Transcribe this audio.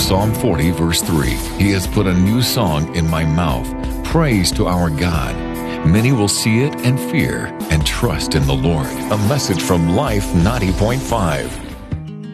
Psalm 40, verse 3. He has put a new song in my mouth, praise to our God. Many will see it and fear and trust in the Lord. A message from Life 90.5.